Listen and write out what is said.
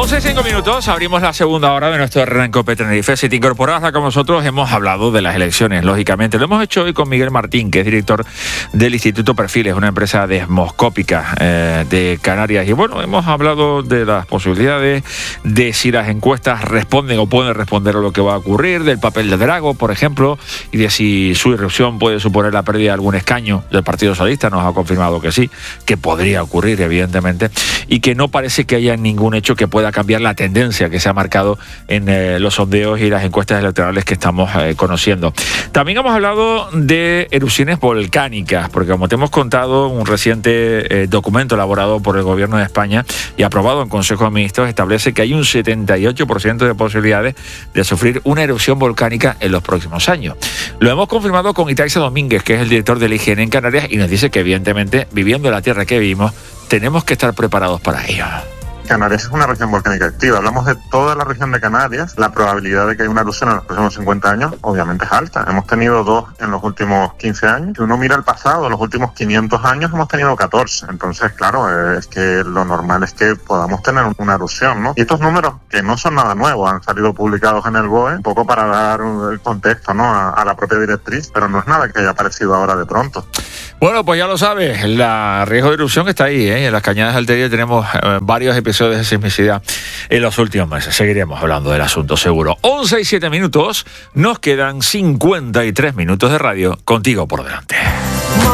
11:05, abrimos la segunda hora de nuestro Rencope Tenerife. Si te incorporas con nosotros, hemos hablado de las elecciones, lógicamente. Lo hemos hecho hoy con Miguel Martín, que es director del Instituto Perfiles, una empresa demoscópica de Canarias. Y bueno, hemos hablado de las posibilidades, de si las encuestas responden o pueden responder a lo que va a ocurrir, del papel de Drago, por ejemplo, y de si su irrupción puede suponer la pérdida de algún escaño del Partido Socialista. Nos ha confirmado que sí, que podría ocurrir, evidentemente, y que no parece que haya ningún hecho que pueda cambiar la tendencia que se ha marcado en los sondeos y las encuestas electorales que estamos conociendo. También hemos hablado de erupciones volcánicas, porque como te hemos contado, un reciente documento elaborado por el Gobierno de España y aprobado en Consejo de Ministros establece que hay un 78% de posibilidades de sufrir una erupción volcánica en los próximos años. Lo hemos confirmado con Itaiza Domínguez, que es el director de la higiene en Canarias, y nos dice que evidentemente, viviendo en la tierra que vivimos, tenemos que estar preparados para ello. Canarias es una región volcánica activa. Hablamos de toda la región de Canarias. La probabilidad de que haya una erupción en los próximos 50 años obviamente es alta. Hemos tenido 2 en los últimos 15 años. Si uno mira el pasado, en los últimos 500 años hemos tenido 14. Entonces, claro, es que lo normal es que podamos tener una erupción, ¿no? Y estos números, que no son nada nuevos, han salido publicados en el BOE, un poco para dar el contexto, ¿no?, a la propia directriz, pero no es nada que haya aparecido ahora de pronto. Bueno, pues ya lo sabes, el riesgo de erupción está ahí, ¿eh? En las Cañadas del Teide tenemos varios episodios de sismicidad en los últimos meses. Seguiremos hablando del asunto, seguro. 11:07, nos quedan 53 minutos de radio contigo por delante.